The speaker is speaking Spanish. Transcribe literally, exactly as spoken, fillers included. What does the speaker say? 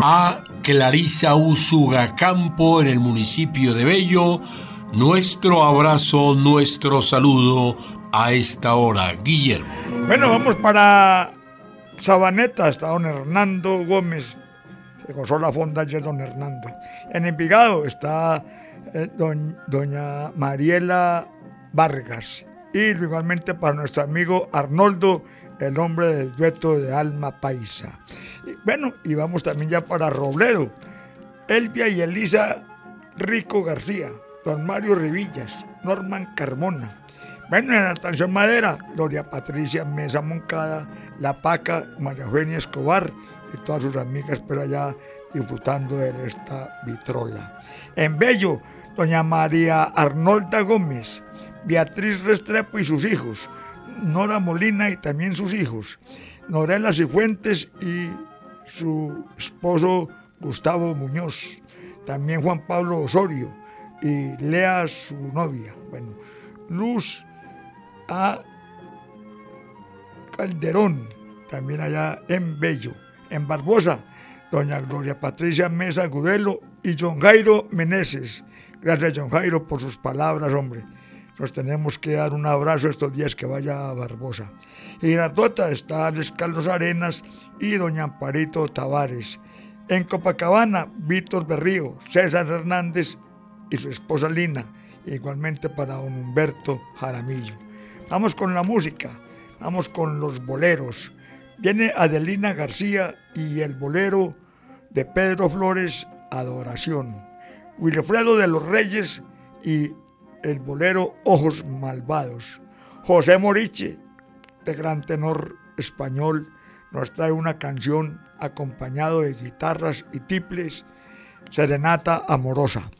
a Clarisa Úsuga Campo en el municipio de Bello. Nuestro abrazo, nuestro saludo a esta hora, Guillermo. Bueno, vamos para Sabaneta, está don Hernando Gómez. Se gozó la fonda ayer don Hernando. En Envigado está eh, don, doña Mariela Vargas. Y igualmente para nuestro amigo Arnoldo, el hombre del dueto de Alma Paisa. Y, bueno, y vamos también ya para Robledo. Elvia y Elisa Rico García, don Mario Rivillas, Norman Carmona. Bueno, en Atención Madera, Gloria Patricia Mesa Moncada, La Paca, María Eugenia Escobar y todas sus amigas por allá disfrutando de esta vitrola. En Bello, doña María Arnolda Gómez, Beatriz Restrepo y sus hijos, Nora Molina y también sus hijos, Norela Cifuentes y su esposo Gustavo Muñoz, también Juan Pablo Osorio y Lea, su novia. Bueno, Luz A. Calderón, también allá en Bello. En Barbosa, doña Gloria Patricia Mesa Gudelo y John Jairo Meneses. Gracias, John Jairo, por sus palabras, hombre. Nos tenemos que dar un abrazo estos días que vaya a Barbosa. En Girardota está Luis Carlos Arenas y doña Amparito Tavares. En Copacabana, Víctor Berrío, César Hernández y su esposa Lina. Igualmente para don Humberto Jaramillo. Vamos con la música, vamos con los boleros. Viene Adelina García y el bolero de Pedro Flores, Adoración. Wilfredo de los Reyes y el bolero Ojos Malvados. José Moriche, de gran tenor español, nos trae una canción acompañado de guitarras y tiples, Serenata Amorosa.